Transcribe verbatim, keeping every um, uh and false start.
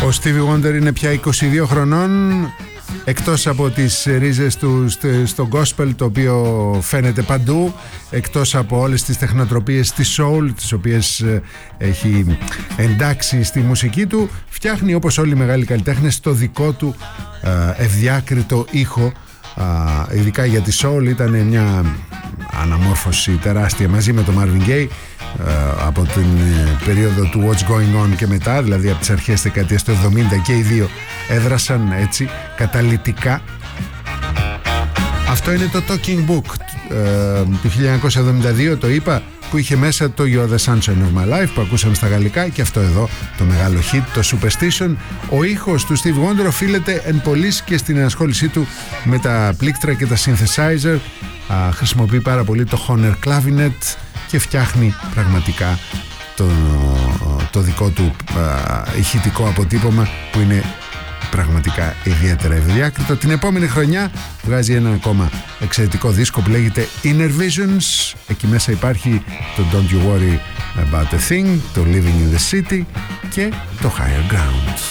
Ο Stevie Wonder είναι πια είκοσι δύο χρονών. Εκτός από τις ρίζες του στο gospel, το οποίο φαίνεται παντού, εκτός από όλες τις τεχνοτροπίες της soul, τις οποίες έχει εντάξει στη μουσική του, φτιάχνει, όπως όλοι οι μεγάλοι καλλιτέχνες, το δικό του ευδιάκριτο ήχο. Ειδικά για τη soul ήταν μια αναμόρφωση τεράστια μαζί με τον Marvin Gaye από την περίοδο του What's Going On και μετά, δηλαδή από τις αρχές της δεκαετίας του εβδομήντα, και οι δύο έδρασαν έτσι καταλυτικά. Αυτό είναι το Talking Book ε, του χίλια εννιακόσια εβδομήντα δύο, το είπα, που είχε μέσα το You're the Sunshine of My Life που ακούσαμε στα γαλλικά, και αυτό εδώ το μεγάλο hit, το Superstition. Ο ήχος του Steve Wonder οφείλεται εν πολλοίς και στην ενασχόλησή του με τα πλήκτρα και τα synthesizer. Α, χρησιμοποιεί πάρα πολύ το Hohner Clavinet και φτιάχνει πραγματικά το, το δικό του α, ηχητικό αποτύπωμα, που είναι πραγματικά ιδιαίτερα ευδιάκριτο. Την επόμενη χρονιά βγάζει ένα ακόμα εξαιρετικό δίσκο που λέγεται Inner Visions. Εκεί μέσα υπάρχει το Don't You Worry About a Thing, το Living in the City και το Higher Ground.